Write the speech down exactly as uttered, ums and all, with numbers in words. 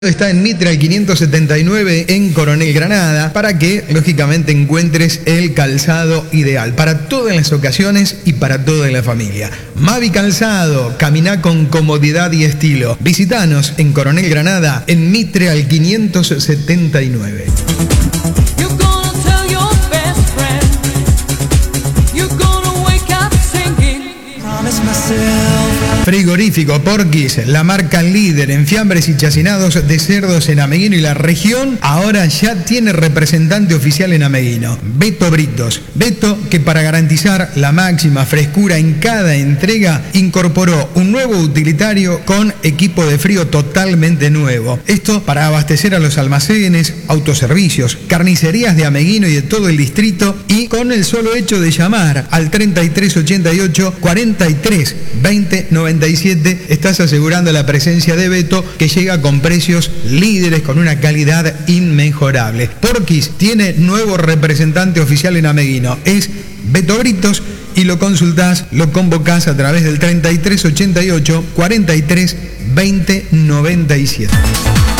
Está en Mitre al quinientos setenta y nueve en Coronel Granada para que, lógicamente, encuentres el calzado ideal para todas las ocasiones y para toda la familia. Mavi Calzado, camina con comodidad y estilo. Visítanos en Coronel Granada en Mitre al quinientos setenta y nueve. Frigorífico Porquis, la marca líder en fiambres y chacinados de cerdos en Ameguino y la región, ahora ya tiene representante oficial en Ameguino, Beto Britos. Beto, que para garantizar la máxima frescura en cada entrega, incorporó un nuevo utilitario con equipo de frío totalmente nuevo. Esto para abastecer a los almacenes, autoservicios, carnicerías de Ameguino y de todo el distrito, y con el solo hecho de llamar al treinta y tres ochenta y ocho cuarenta y tres veinte noventa y siete, estás asegurando la presencia de Beto, que llega con precios líderes con una calidad inmejorable. Porquis tiene nuevo representante oficial en Ameguino, es Beto Britos, y lo consultás, lo convocás a través del treinta y tres ochenta y ocho cuarenta y tres veinte noventa y siete.